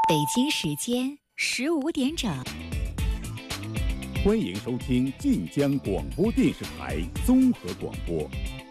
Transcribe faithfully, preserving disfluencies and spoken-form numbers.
北京时间十五点整， 欢迎收听晋江广播电视台综合广播。